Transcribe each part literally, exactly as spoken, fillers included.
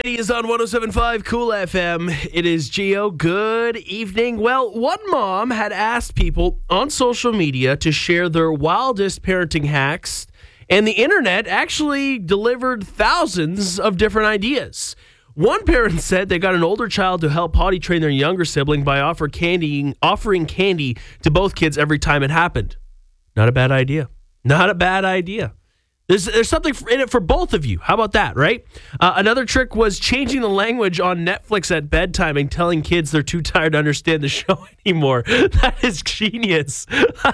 It is on one oh seven point five Cool F M. It is Gio. Good evening. Well, one mom had asked people on social media to share their wildest parenting hacks, and the internet actually delivered thousands of different ideas. One parent said they got an older child to help potty train their younger sibling by offer candy, offering candy to both kids every time it happened. Not a bad idea. Not a bad idea. There's, there's something in it for both of you. How about that, right? Uh, another trick was changing the language on Netflix at bedtime and telling kids they're too tired to understand the show anymore. That is genius.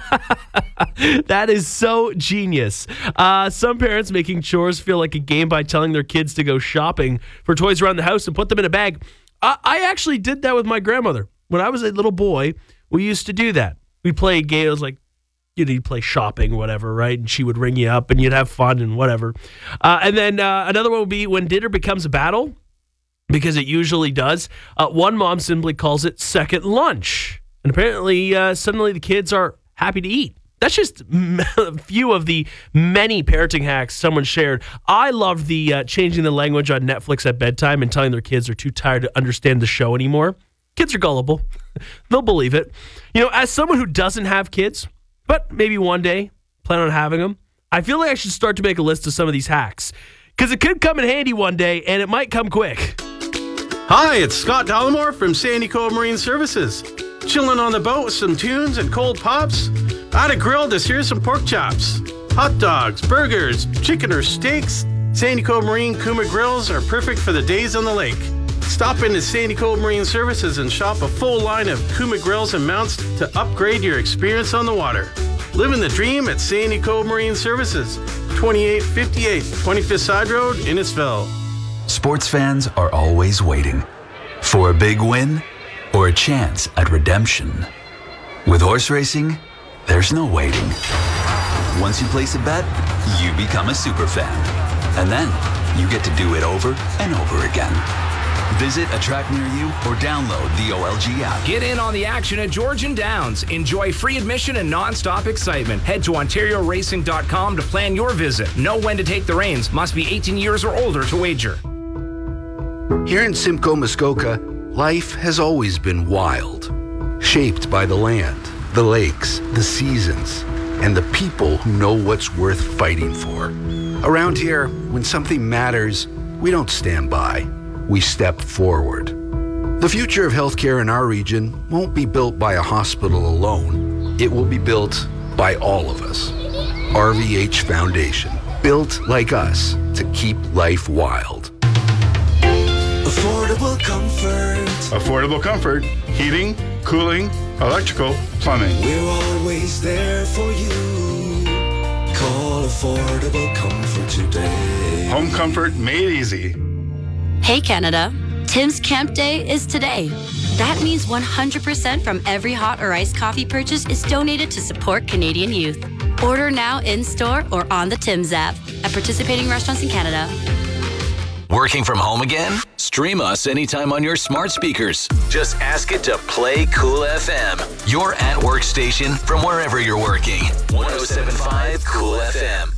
That is so genius. Uh, some parents making chores feel like a game by telling their kids to go shopping for toys around the house and put them in a bag. I, I actually did that with my grandmother. When I was a little boy, we used to do that. We played games like, you know, you'd play shopping, whatever, right? And she would ring you up and you'd have fun and whatever. Uh, and then uh, another one would be when dinner becomes a battle, because it usually does. Uh, one mom simply calls it second lunch. And apparently, uh, suddenly the kids are happy to eat. That's just a few of the many parenting hacks someone shared. I loved the uh, changing the language on Netflix at bedtime and telling their kids they're too tired to understand the show anymore. Kids are gullible. They'll believe it. You know, as someone who doesn't have kids, but maybe one day, plan on having them, I feel like I should start to make a list of some of these hacks. Because it could come in handy one day, and it might come quick. Hi, it's Scott Dollimore from Sandy Cove Marine Services. Chilling on the boat with some tunes and cold pops? Add a grill to sear some pork chops. Hot dogs, burgers, chicken or steaks. Sandy Cove Marine Kuma Grills are perfect for the days on the lake. Stop into Sandy Cove Marine Services and shop a full line of Kuma grills and mounts to upgrade your experience on the water. Living the dream at Sandy Cove Marine Services, twenty-eight fifty-eight twenty-fifth Side Road, Innisfil. Sports fans are always waiting for a big win or a chance at redemption. With horse racing, there's no waiting. Once you place a bet, you become a super fan. And then you get to do it over and over again. Visit a track near you or download the O L G app. Get in on the action at Georgian Downs. Enjoy free admission and non-stop excitement. Head to ontario racing dot com to plan your visit. Know when to take the reins. Must be eighteen years or older to wager. Here in Simcoe, Muskoka, life has always been wild. Shaped by the land, the lakes, the seasons, and the people who know what's worth fighting for. Around here, when something matters, we don't stand by. We step forward. The future of healthcare in our region won't be built by a hospital alone. It will be built by all of us. R V H Foundation, built like us to keep life wild. Affordable comfort. Affordable comfort, heating, cooling, electrical, plumbing. We're always there for you. Call Affordable Comfort today. Home comfort made easy. Hey Canada, Tim's Camp Day is today. That means one hundred percent from every hot or iced coffee purchase is donated to support Canadian youth. Order now in-store or on the Tim's app at participating restaurants in Canada. Working from home again? Stream us anytime on your smart speakers. Just ask it to play Cool F M. Your at-work station from wherever you're working. one oh seven point five Cool F M.